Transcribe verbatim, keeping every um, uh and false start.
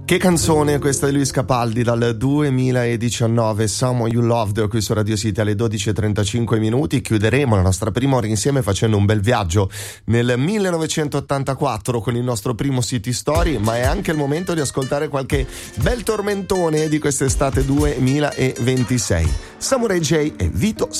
Che canzone questa di Luis Capaldi dal duemiladiciannove, Someone You Loved, qui su Radio City alle dodici e trentacinque minuti. Chiuderemo la nostra prima ora insieme facendo un bel viaggio nel millenovecentottantaquattro con il nostro primo City Story, ma è anche il momento di ascoltare qualche bel tormentone di quest'estate duemilaventisei. Samurai J e Vito